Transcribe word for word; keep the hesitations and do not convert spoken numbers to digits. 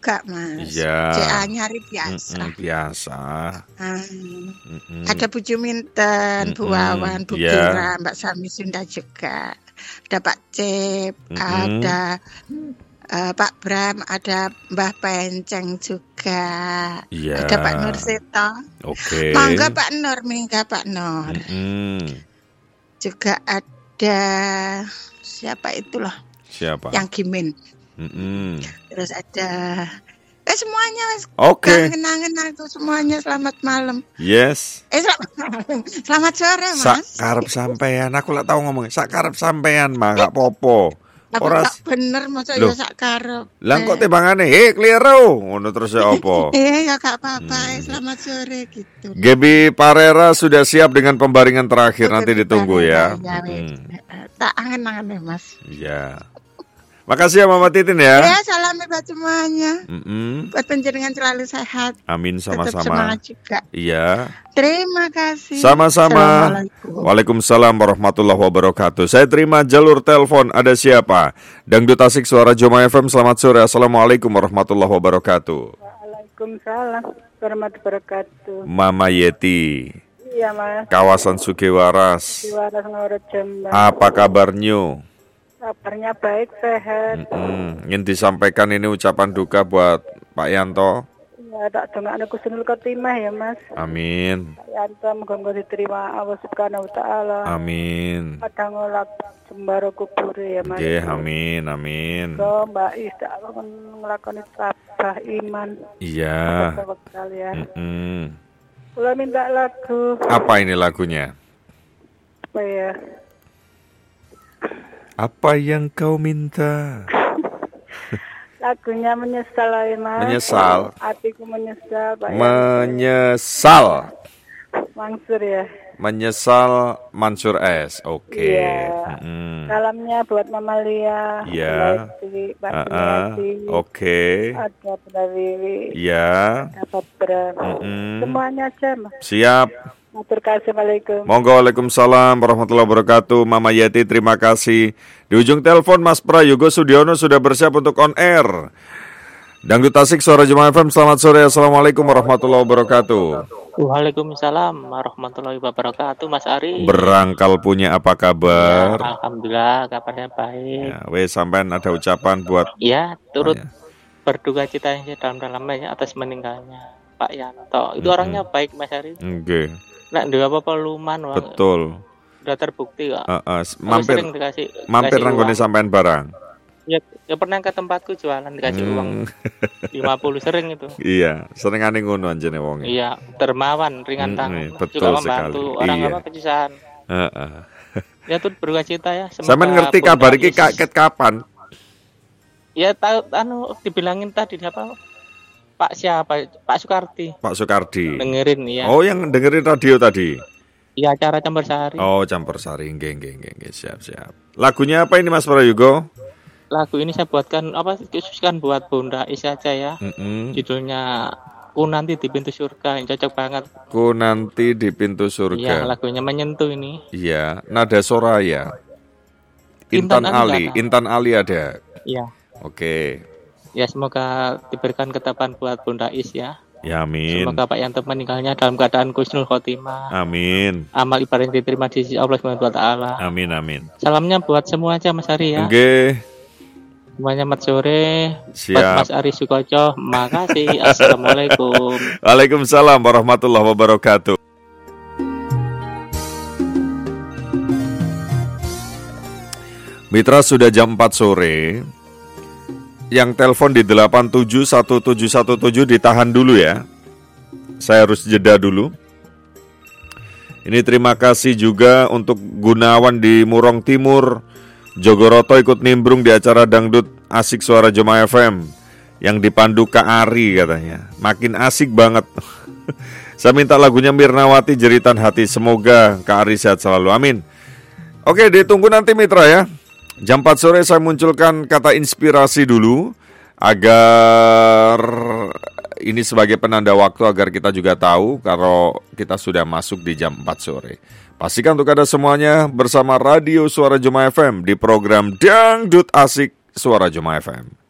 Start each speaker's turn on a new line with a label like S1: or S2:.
S1: juga, Mas.
S2: Iya.
S1: C A nyari biasa.
S2: Mm-mm, biasa.
S1: Hmm. Ada Bu Juminten, Bu
S2: Mm-mm,
S1: Wawan, Bu
S2: iya.
S1: Kira, Mbak Sami Sunda juga. Ada Pak Cip,
S2: Mm-mm.
S1: ada uh, Pak Bram, ada Mbah Penceng juga.
S2: Iya.
S1: Ada Pak Nur Seto.
S2: Oke.
S1: Mangga Pak Nur, mingga Pak Nur.
S2: Mm-mm.
S1: Juga ada siapa itulah
S2: Siapa?
S1: yang Gimin.
S2: Mm-mm.
S1: Terus ada eh semuanya wes.
S2: Oke.
S1: Kenang-kenang itu semuanya selamat malam.
S2: Yes.
S1: Eh selamat malam. Selamat sore, Mas.
S2: Sak karep sampean, aku lak tau ngomong sak karep sampean mah gak popo.
S1: Tapi
S2: Ora
S1: tak bener masa
S2: Loh.
S1: ya sak karep.
S2: Lah kok timbangane, "He, keliru." Ngono terus ya apa?
S1: Eh ya gak apa-apa,
S2: Hmm.
S1: eh, selamat sore gitu.
S2: Gebi Parera sudah siap dengan pembaringan terakhir, nanti
S1: Gebi
S2: ditunggu ya.
S1: Parera, ya, wes.
S2: Hmm.
S1: Tak angen-angen ya, Mas.
S2: Iya. Makasih ya Mama Titin ya.
S1: Ya, salam buat semuanya.
S2: Mm-mm.
S1: Buat penjenengan selalu sehat.
S2: Amin
S1: Tetap
S2: sama-sama.
S1: semangat juga.
S2: Iya.
S1: Terima kasih.
S2: Sama-sama.
S1: Assalamualaikum.
S2: Waalaikumsalam warahmatullahi wabarakatuh. Saya terima jalur telepon. Ada siapa? Dangdut Asik Suara Joma F M. Selamat sore. Assalamualaikum warahmatullahi wabarakatuh.
S3: Waalaikumsalam warahmatullahi wabarakatuh.
S2: Mama Yeti,
S3: Iya, Mas.
S2: kawasan Sukewaras.
S3: Suara Ngoro Jombang.
S2: Apa kabarnya?
S3: Kabarnya baik, sehat.
S2: Mm-mm. Ingin disampaikan ini ucapan duka buat Pak Yanto.
S3: Ya, tak dongakno Husnul Khotimah ya, Mas.
S2: Amin.
S3: Pak Yanto moga-moga diterima Allah Subhanahu wa taala.
S2: Amin.
S3: Padang olak sembaro kubur ya, Mas.
S2: Oke, amin, amin.
S3: So, Mbak Is tak ngelakoni tabah iman.
S2: Iya.
S3: Bapak kalian.
S2: Mm-mm.
S3: Kula minta lagu
S2: Apa ini lagunya?
S3: apa ya?
S2: Apa yang kau minta?
S3: Lagunya menyesal ya, Mas.
S2: Menyesal.
S3: Hatiku menyesal, Pak.
S2: Menyesal.
S3: Mansur ya.
S2: Menyesal Mansur S. Oke.
S3: Iya.
S2: Mm-mm.
S3: Salamnya buat Mama Lia.
S2: Iya.
S3: Mbak Pak
S2: Ah, ah.
S3: Sumiati.
S2: Oke.
S3: Ada Bunda Wiwi.
S2: Iya.
S3: Ada Bram.
S2: Mm-mm.
S3: Semuanya aja, Mas.
S2: Siap.
S3: Matur kasih. Assalamualaikum.
S2: Monggo, waalaikumsalam warahmatullahi wabarakatuh. Mama Yeti, terima kasih. Di ujung telepon Mas Prayogo Sudiono sudah bersiap untuk on air. Dangdut Asik Suara Jemaah F M, selamat sore. Assalamualaikum warahmatullahi wabarakatuh.
S4: Waalaikumsalam warahmatullahi wabarakatuh, Mas Ari.
S2: Berangkal punya apa
S4: Ya,
S2: kabar?
S4: alhamdulillah kabarnya baik.
S2: Ya, weh, sampean ada ucapan buat
S4: Ya, turut
S2: ya.
S4: berduka cita dalam-dalamnya atas meninggalnya Pak Yanto. Itu
S2: Mm-mm.
S4: orangnya baik, Mas Ari.
S2: Oke,
S4: Nek ndek apa-apa luman, Wang.
S2: betul.
S4: Udah terbukti kok.
S2: Uh, uh,
S4: Aku
S2: mampir
S4: sering dikasih
S2: mampir
S4: dikasih
S2: nanggone
S4: uang.
S2: sampean barang.
S4: Ya, ya pernah ke tempatku jualan dikasih
S2: Hmm.
S4: uang lima puluh sering itu.
S2: Iya, seringane ngono anjene wonge.
S4: Iya, dermawan, ringan
S2: Mm-mm,
S4: tangan.
S2: betul
S4: Juga membantu
S2: sekali.
S4: orang
S2: Iya.
S4: apa kesusahan.
S2: Heeh.
S4: Ya tuh berduka cita ya. Semoga
S2: Sampean ngerti
S4: Bunda
S2: kabar iki
S4: Is-
S2: kaget kapan?
S4: Ya tahu anu dibilangin tadi apa? Pak siapa? Pak Sukarti.
S2: Pak Sukardi.
S4: Dengerin ya.
S2: Oh, yang dengerin radio tadi.
S4: Iya, acara Campur Sari.
S2: Oh, campur sari. Nggih, nggih, nggih, nggih. Siap, siap. Lagunya apa ini Mas Prayogo?
S4: Lagu ini saya buatkan apa khususkan buat Bunda Is aja ya.
S2: Mm-mm.
S4: Judulnya Ku Nanti di Pintu Surga. Yang cocok banget.
S2: Ku nanti di pintu
S4: Iya,
S2: surga.
S4: lagunya menyentuh ini.
S2: Iya, Nada Soraya.
S4: Intan
S2: Intan
S4: Ali
S2: Ali,
S4: ada.
S2: Intan Ali ada.
S4: Iya.
S2: Oke.
S4: Ya semoga diberikan ketabahan buat Bunda Is ya.
S2: Ya, amin.
S4: Semoga Pak Yanto meninggalnya dalam keadaan husnul khotimah.
S2: Amin.
S4: Amal ibadah yang diterima di sisi Allah Subhanahu wa taala.
S2: Amin, amin.
S4: Salamnya buat semua aja Mas Ari ya.
S2: Nggih.
S4: Semuanya mat sore. Buat
S2: Siap.
S4: Mas Ari Sukoco, makasih. Assalamualaikum.
S2: Waalaikumsalam warahmatullahi wabarakatuh. Mitra, sudah jam empat sore. Yang telepon di delapan tujuh satu tujuh satu tujuh ditahan dulu ya. Saya harus jeda dulu. Ini terima kasih juga untuk Gunawan di Murong Timur. Jogoroto ikut nimbrung di acara Dangdut Asik Suara Jemaah F M yang dipandu Kak Ari katanya. Makin asik banget. Saya minta lagunya Mirnawati Jeritan Hati. Semoga Kak Ari sehat selalu. Amin. Oke, ditunggu nanti Mitra ya. Jam empat sore saya munculkan kata inspirasi dulu agar ini sebagai penanda waktu agar kita juga tahu kalau kita sudah masuk di jam empat sore. Pastikan untuk Anda semuanya bersama Radio Suara Jemaah F M di program Dangdut Asik Suara Jemaah F M.